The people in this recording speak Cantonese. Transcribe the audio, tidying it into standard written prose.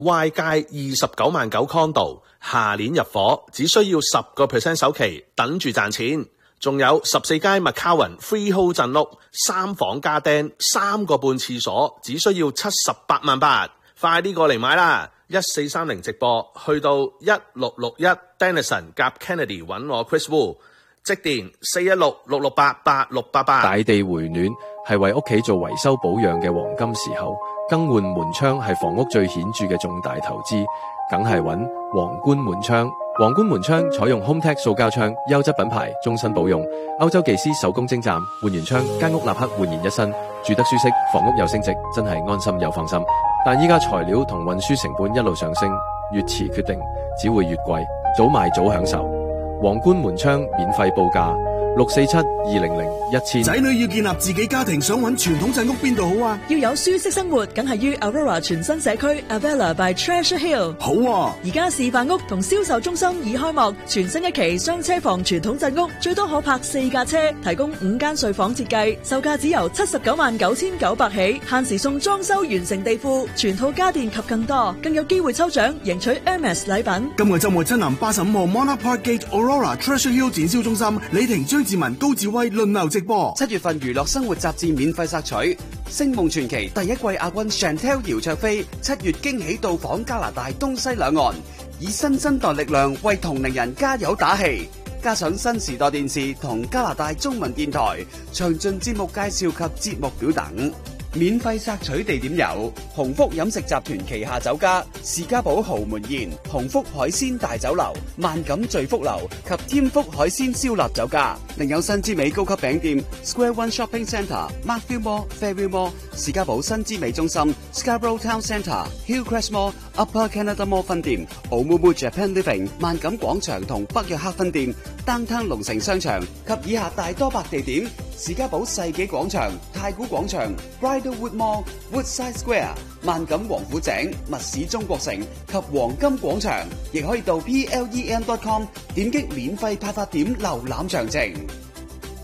Y 街29.9condo，下年入伙，只需要10% 首期，等住賺錢。仲有14街McCowan Freehold 鎮屋，3房加釘，3個半廁所，只需要78萬8，快啲過嚟買啦！1430直播，去到1661 Denison 夾 Kennedy 揾我 Chris Wu， 即電416-668-8688。 大地回暖係為屋企做維修保養嘅黃金時候，更換門窗係房屋最顯著嘅重大投資，梗係揾皇冠門窗。皇冠門窗採用 HomeTech 塑膠窗，優質品牌，終身保用。歐洲技師手工精湛，換完窗間屋立刻煥然一新，住得舒適，房屋又升值，真係安心又放心。但依家材料同運輸成本一路上升，越遲決定只會越貴，早買早享受。皇冠門窗免費報價647-200-1000。 仔女要建立自己家庭，想揾傳統鎮屋邊度好啊？ 要有舒適生活，梗係於 Aurora 全新社區 Avella by Treasure Hill。 好啊！ 而家示範屋同銷售中心已開幕，全新一期雙車房傳統鎮屋，最多可泊4架車，提供5間睡房設計，售價只由799900起，限時送裝修完成地庫、全套家電及更多，更有機會抽獎贏取 Hermes 禮品。 今個週末親臨85號 Monarch Park Gate Aurora Treasure Hill 展銷中心，李婷、張志文、高志威輪流直播。 7月份娛樂生活雜誌免費索取，《星夢傳奇》第一季亞軍 Chantel 姚焯菲7月驚喜到訪加拿大東西兩岸，以新生代力量為同齡人加油打氣。加上新時代電視同加拿大中文電台詳盡節目介紹及節目表等。免費索取地點有鴻福飲食集團旗下酒家士嘉堡豪門宴、鴻福海鮮大酒樓、萬錦聚福樓及添福海鮮燒臘酒家。另有新之美高級餅店 Square One Shopping Centre、Markville Mall、Fairview Mall、士嘉堡新之美中心、Scarborough Town Centre、Hillcrest Mall、Upper Canada Mall 分店、Oumuamua Japan Living、萬錦廣場同北約克分店、Downtown 龍城商場及以下大多白地點：士嘉堡世紀廣場、太古廣場、Bridlewood Mall、Woodside Square、萬錦王府井、密市中國城及黃金廣場，亦可以到 PLEM.com 點擊免費派發點瀏覽詳情。